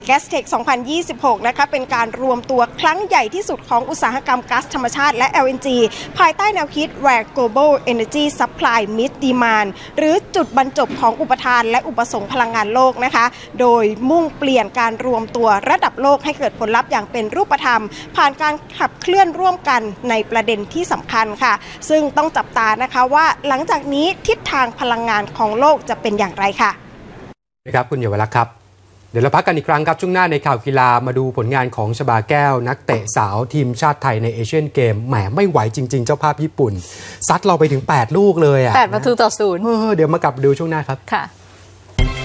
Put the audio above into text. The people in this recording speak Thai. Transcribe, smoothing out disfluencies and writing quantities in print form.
Gastech 2026 นะคะเป็นการรวมตัวครั้งใหญ่ที่สุดของอุตสาหกรรมก๊าซธรรมชาติและ LNG ภายใต้แนวคิด Where Global Energy Supply Meets Demand หรือจุดบรรจบของอุปทานและอุปสงค์พลังงานโลกนะคะโดยมุ่งเปลี่ยนการรวมตัวระดับโลกให้เกิดผลลัพธ์อย่างเป็นรูปธรรมผ่านการขับเคลื่อนร่วมกันในประเด็นที่สำคัญค่ะซึ่งต้องจับตานะคะว่าหลังจากนี้ทิศทางพลังงานของโลกจะเป็นอย่างไรค่ะนะครับคุณเยาวลักษณ์ครับเดี๋ยวเราพักกันอีกครั้งครับช่วงหน้าในข่าวกีฬามาดูผลงานของชบาแก้วนักเตะสาวทีมชาติไทยในเอเชียนเกมแหมไม่ไหวจริงๆเจ้าภาพญี่ปุ่นซัดเราไปถึง8 ลูกเลยอ่ะ8-0เดี๋ยวมากลับดูช่วงหน้าครับค่ะ